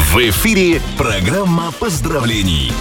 В эфире программа поздравлений.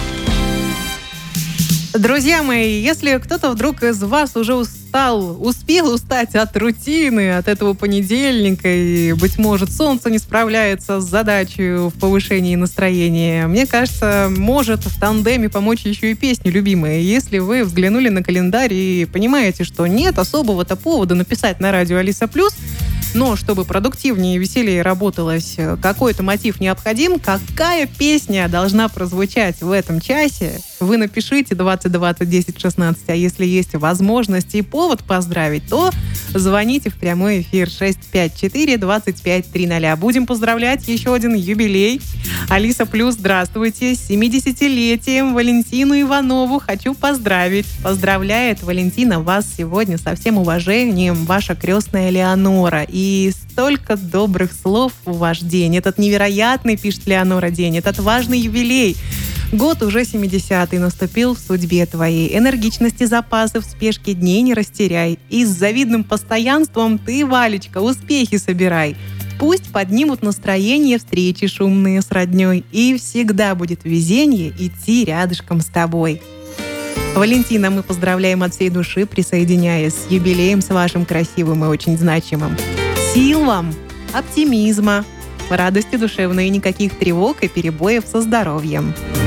Друзья мои, если кто-то вдруг из вас уже успел устать от рутины, от этого понедельника, и, быть может, солнце не справляется с задачей в повышении настроения, мне кажется, может в тандеме помочь еще и песня любимая. Если вы взглянули на календарь и понимаете, что нет особого-то повода написать на радио Алиса Плюс, но чтобы продуктивнее и веселее работалось, какой-то мотив необходим, какая песня должна прозвучать в этом часе, вы напишите 20 20 10 16, а если есть возможность и повод поздравить, то звоните в прямой эфир 654 25 300. Будем поздравлять еще один юбилей. Алиса Плюс, здравствуйте, с 70-летием Валентину Иванову хочу поздравить. Поздравляет Валентина вас сегодня со всем уважением ваша крестная Леонора. И столько добрых слов в ваш день. Этот невероятный, пишет Леонора, день, этот важный юбилей. Год уже 70-й наступил в судьбе твоей. Энергичности, запасы в спешке дней не растеряй. И с завидным постоянством ты, Валечка, успехи собирай. Пусть поднимут настроение встречи шумные с роднёй. И всегда будет везение идти рядышком с тобой. Валентина, мы поздравляем от всей души, присоединяясь с юбилеем с вашим красивым и очень значимым. Сил вам, оптимизма, радости душевной, никаких тревог и перебоев со здоровьем.